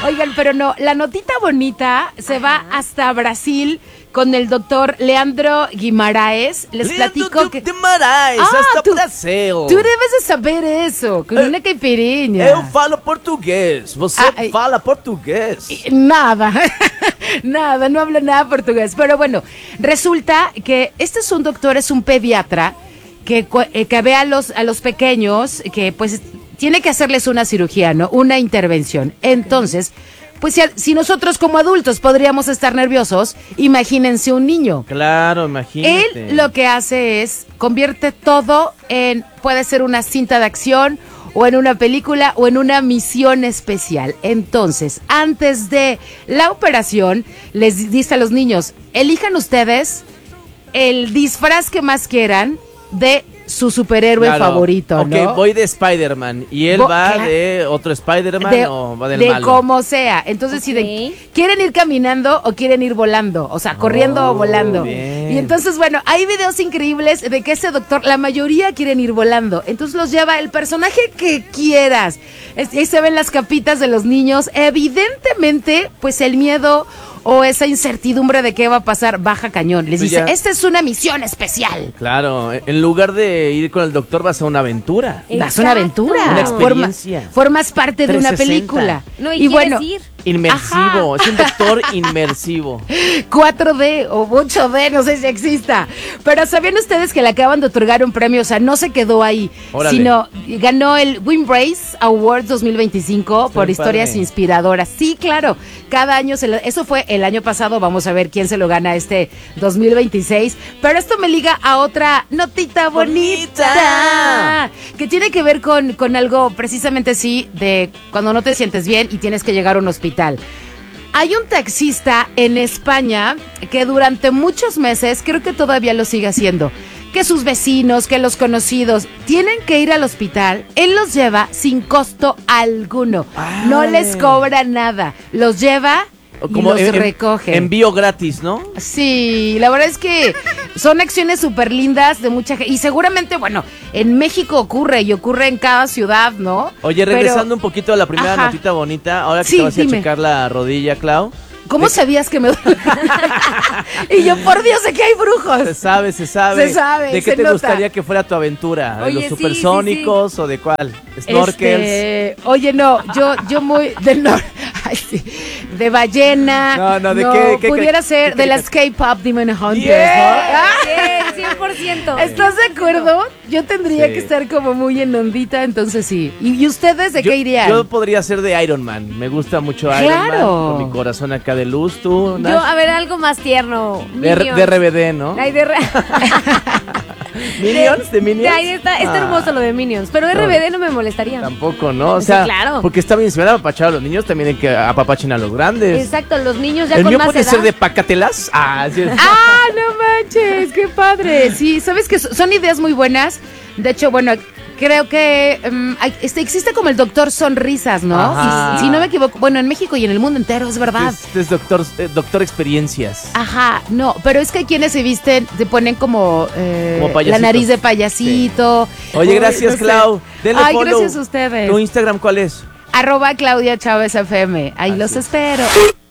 Oigan, pero no, la notita bonita se va hasta Brasil con el doctor Leandro Guimaraes. Les platico que... Guimaraes, hasta Brasil. Tú debes de saber eso, con una caipirinha. Eu falo portugués, você fala portugués. Nada, nada, no hablo nada portugués. Pero bueno, resulta que este es un doctor, es un pediatra que ve a los pequeños, que pues tiene que hacerles una cirugía, ¿no? Una intervención. Entonces, pues si nosotros como adultos podríamos estar nerviosos, imagínense un niño. Claro, imagínate. Él lo que hace es, convierte todo en, puede ser una cinta de acción, o en una película, o en una misión especial. Entonces, antes de la operación, les dice a los niños, elijan ustedes el disfraz que más quieran de su superhéroe favorito, ¿no? Ok, voy de Spider-Man. ¿Y él va de otro Spider-Man o va del malo? De como sea. Entonces, si quieren ir caminando o quieren ir volando. O sea, corriendo o volando. Bien. Y entonces, bueno, hay videos increíbles de que ese doctor, la mayoría quieren ir volando. Entonces los lleva el personaje que quieras. Ahí se ven las capitas de los niños. Evidentemente, pues el miedo o esa incertidumbre de qué va a pasar baja cañón. Les dice, esta es una misión especial. Claro, en lugar de ir con el doctor vas a una aventura. Vas a una aventura. Una experiencia. Formas parte de una película. No, y bueno, ir. Inmersivo, es un doctor inmersivo. 4D o 8D, no sé si exista. Pero ¿sabían ustedes que le acaban de otorgar un premio? O sea, no se quedó ahí, sino ganó el Wimbrace Awards 2025 por historias inspiradoras. Sí, claro, cada año, eso fue el año pasado, vamos a ver quién se lo gana este 2026. Pero esto me liga a otra notita bonita. Que tiene que ver con algo precisamente así, de cuando no te sientes bien y tienes que llegar a un hospital. Hay un taxista en España que durante muchos meses, creo que todavía lo sigue haciendo, que sus vecinos, que los conocidos tienen que ir al hospital, él los lleva sin costo alguno. Ay. No les cobra nada, los lleva como y los recoge. Envío gratis, ¿no? Sí, la verdad es que son acciones súper lindas de mucha gente. Y seguramente, bueno, en México ocurre y ocurre en cada ciudad, ¿no? Oye, regresando un poquito a la primera notita bonita, ahora que te vas a checar la rodilla, Clau. ¿Cómo sabías que me duele? Y yo, por Dios, sé que hay brujos. Se sabe. Se sabe, ¿De qué te gustaría que fuera tu aventura? ¿De los supersónicos o de cuál? ¿Snorkels? Oye, no, yo muy... de ballena. No, ¿de qué? Pudiera ser de las K-pop Demon Hunters, ¿no? 100%. ¿Estás de acuerdo? Yo tendría que estar como muy en ondita, entonces sí. ¿Y ustedes de qué irían? Yo podría ser de Iron Man. Me gusta mucho Iron Man. Con mi corazón acá de luz, tú, Nash. Yo, a ver, algo más tierno. De RBD, ¿no? Ay, ¿Minions? ¿De Minions? Ahí está hermoso lo de Minions, pero RBD no me molestaría. Tampoco, ¿no? O sea, claro. Porque está bien, si van a apapachar a los niños, también hay que apapachen a los grandes. Exacto, los niños ya con más edad. ¿El mío puede ser de Pacatelas? Sí es. No manches, qué padre. Sí, ¿sabes qué? Son ideas muy buenas. De hecho, bueno, creo que existe como el doctor Sonrisas, ¿no? Si no me equivoco, bueno, en México y en el mundo entero, es verdad. Es doctor Experiencias. Ajá, no, pero es que hay quienes se visten, se ponen como la nariz de payasito. Sí. Oye, gracias, Clau. Denle follow. Gracias a ustedes. ¿Tu Instagram cuál es? @Claudia Chávez FM. Ahí los espero.